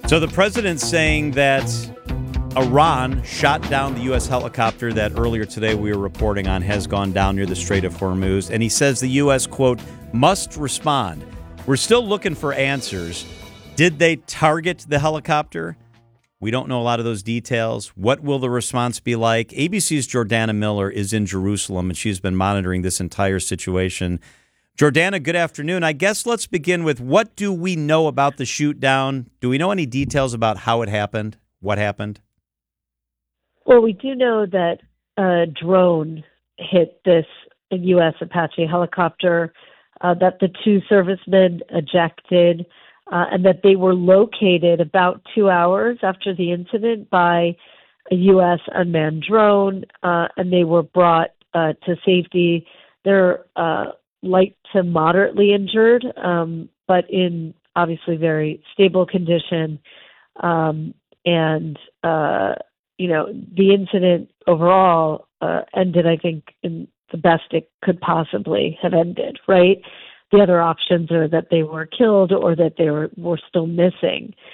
So the president's saying that Iran shot down the U.S. helicopter that earlier today we were reporting on has gone down near the Strait of Hormuz. And he says the U.S., quote, must respond. We're still looking for answers. Did they target the helicopter? We don't know a lot of those details. What will the response be like? ABC's Jordana Miller is in Jerusalem, and she's been monitoring this entire situation. Jordana, good afternoon. I guess let's begin with, what do we know about the shoot down? Do we know any details about how it happened? What happened? Well, we do know that a drone hit this U.S. Apache helicopter, that the two servicemen ejected, and that they were located about 2 hours after the incident by a U.S. unmanned drone, and they were brought to safety. They're light to moderately injured, but in obviously very stable condition. The incident overall ended, I think, in the best it could possibly have ended, right? The other options are that they were killed or that they were still missing.